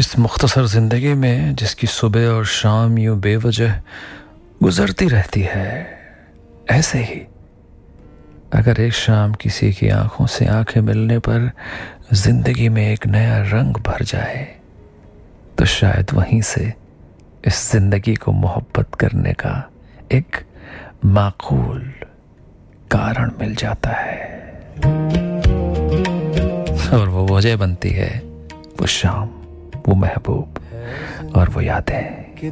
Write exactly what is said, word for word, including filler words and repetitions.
इस मुख्तसर ज़िंदगी में जिसकी सुबह और शाम यूं बेवजह गुजरती रहती है, ऐसे ही अगर एक शाम किसी की आंखों से आंखें मिलने पर जिंदगी में एक नया रंग भर जाए, तो शायद वहीं से इस जिंदगी को मोहब्बत करने का एक माकूल कारण मिल जाता है। और वो वजह बनती है वो शाम, वो महबूब और वो यादें।